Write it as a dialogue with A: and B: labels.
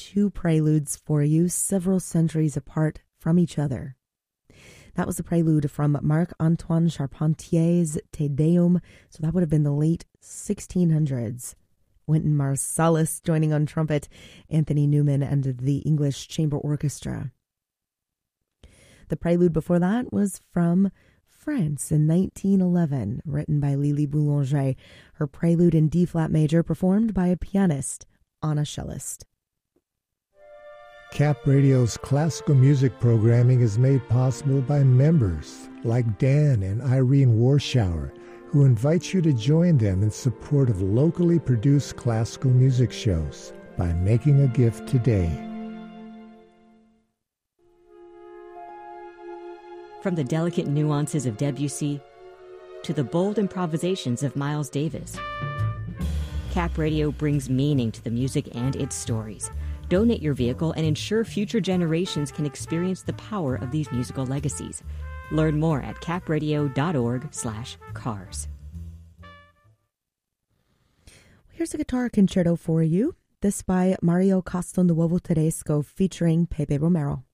A: two preludes for you, several centuries apart from each other. That was the prelude from Marc-Antoine Charpentier's Te Deum, so that would have been the late 1600s. Wynton Marsalis joining on trumpet, Anthony Newman and the English Chamber Orchestra. The prelude before that was from France in 1911, written by Lili Boulanger, her prelude in D-flat major performed by a pianist on a cellist.
B: Cap Radio's classical music programming is made possible by members like Dan and Irene Warschauer, who invite you to join them in support of locally produced classical music shows by making a gift today.
C: From the delicate nuances of Debussy to the bold improvisations of Miles Davis, Cap Radio brings meaning to the music and its stories. Donate your vehicle and ensure future generations can experience the power of these musical legacies. Learn more at capradio.org/cars.
A: Here's a guitar concerto for you. This by Mario Castelnuovo Tedesco featuring Pepe Romero.